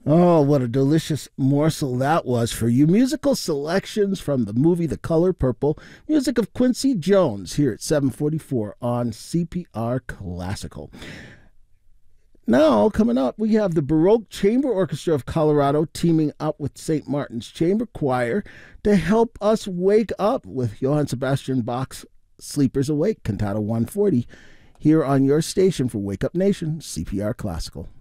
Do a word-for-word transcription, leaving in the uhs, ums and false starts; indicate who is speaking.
Speaker 1: Oh, what a delicious morsel that was for you. Musical selections from the movie The Color Purple, music of Quincy Jones here at seven forty-four on C P R Classical. Now, coming up, we have the Baroque Chamber Orchestra of Colorado teaming up with Saint Martin's Chamber Choir to help us wake up with Johann Sebastian Bach's Sleepers Awake, Cantata one forty, here on your station for Wake Up Nation, C P R Classical.